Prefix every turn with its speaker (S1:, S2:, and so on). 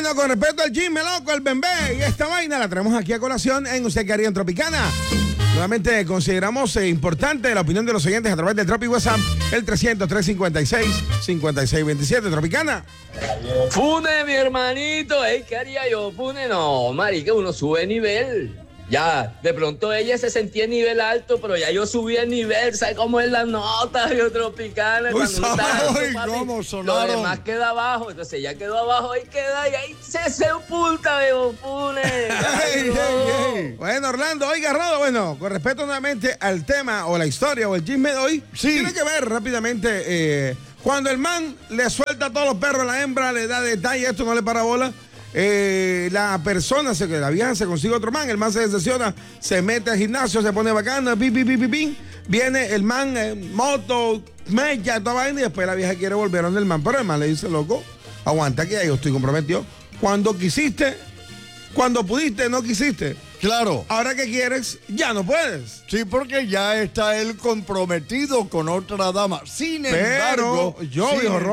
S1: Bueno, con respecto al chisme loco, el bembé y esta vaina la traemos aquí a colación en Usted qué haría en Tropicana. Nuevamente consideramos importante la opinión de los oyentes a través del Tropic WhatsApp, el 300-356-5627. Tropicana.
S2: Fune, mi hermanito. Ey, ¿qué haría yo? Fune, no, marica, uno sube nivel. Ya, de pronto ella se sentía en nivel alto, pero ya yo subí el nivel. ¿Sabes cómo es la nota, yo Tropicana?
S1: Uy,
S2: Cuando uno está alto,
S1: ¿sabes
S2: papi,
S1: cómo
S2: lo
S1: sonaron?
S2: demás queda abajo. Entonces ya quedó abajo, ahí queda, y ahí se sepulta, viejo Fune.
S1: Ey, ey, ey. Bueno, Orlando, oiga, Rodo, bueno, con respecto nuevamente al tema o la historia o el chisme de hoy,
S3: Sí.
S1: tiene que ver rápidamente cuando el man le suelta a todos los perros a la hembra, le da detalle, esto no le para bola. La persona, la vieja se consigue otro man, el man se decepciona, se mete al gimnasio, se pone bacana, viene el man, moto, mecha, toda vaina, y después la vieja quiere volver donde el man, pero el man le dice, loco, aguanta que ya yo estoy comprometido. Cuando quisiste, cuando pudiste, no quisiste.
S3: Claro.
S1: Ahora que quieres, ya no puedes.
S3: Sí, porque ya está él comprometido con otra dama. Sin
S1: Pero
S3: embargo,
S1: yo, viejo